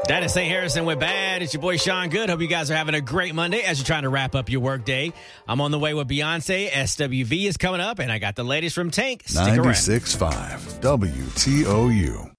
That is St. Harrison with Bad. It's your boy Sean Good. Hope you guys are having a great Monday as you're trying to wrap up your work day. I'm on the way with Beyonce. SWV is coming up, and I got the latest from Tank. Stick around. 96.5 WTOU.